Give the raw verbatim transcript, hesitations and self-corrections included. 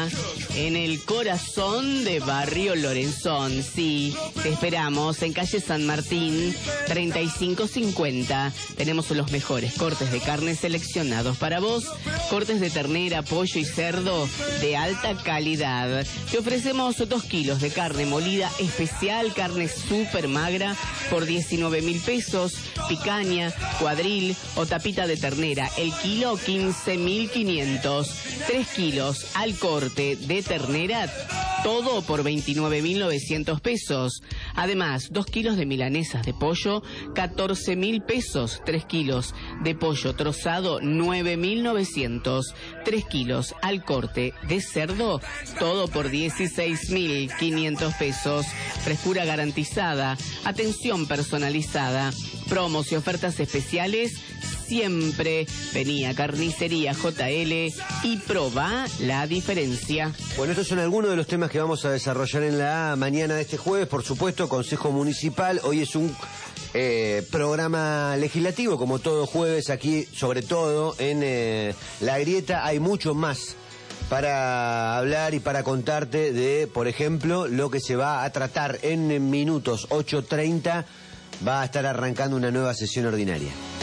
Está en el corazón de Barrio Lorenzón. Sí, te esperamos en calle San Martín, treinta y cinco cincuenta. Tenemos los mejores cortes de carne seleccionados para vos. Cortes de ternera, pollo y cerdo de alta calidad. Te ofrecemos dos kilos de carne molida especial, carne súper magra por diecinueve mil pesos. Picaña, cuadril o tapita de ternera. El kilo quince mil quinientos. tres kilos al corte de ternera, todo por veintinueve mil novecientos pesos. Además, dos kilos de milanesas de pollo, catorce mil pesos. tres kilos de pollo trozado, nueve mil novecientos. tres kilos al corte de cerdo, todo por dieciséis mil quinientos pesos. Frescura garantizada, atención personalizada, promos y ofertas especiales. Siempre venía Carnicería J L y probá la diferencia. Bueno, estos son algunos de los temas que vamos a desarrollar en la mañana de este jueves. Por supuesto, Consejo Municipal. Hoy es un eh, programa legislativo, como todo jueves aquí, sobre todo en eh, La Grieta. Hay mucho más para hablar y para contarte de, por ejemplo, lo que se va a tratar en minutos. Ocho treinta va a estar arrancando una nueva sesión ordinaria.